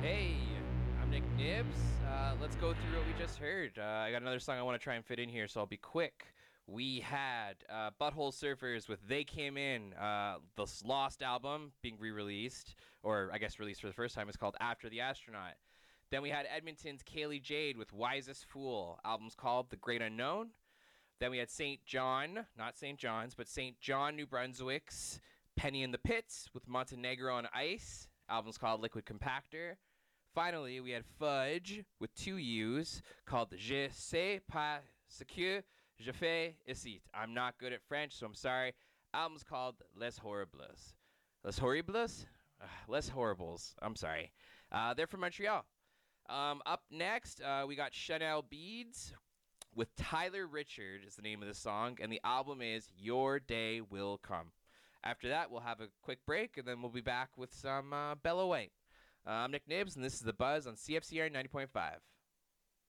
Hey, I'm Nick Nibs. Let's go through what we just heard. I got another song I want to try and fit in here, so I'll be quick. We had Butthole Surfers with They Came In, the Lost album being re released, or I guess released for the first time. It's called After the Astronaut. Then we had Edmonton's Kaylee Jade with Wisest Fool. Album's called The Great Unknown. Then we had St. John, not St. John's, but St. John, New Brunswick's Penny in the Pits with Montenegro on Ice. Album's called Liquid Compactor. Finally, we had Fudge with two U's called Je sais pas ce que je fais ici. I'm not good at French, so I'm sorry. Album's called Les Horribles. Les Horribles? Les Horribles. I'm sorry. They're from Montreal. Up next, we got Chanel Beads with Tyler Richard is the name of the song, and the album is Your Day Will Come. After that, we'll have a quick break, and then we'll be back with some Bella White. I'm Nick Nibs, and this is The Buzz on CFCR 90.5.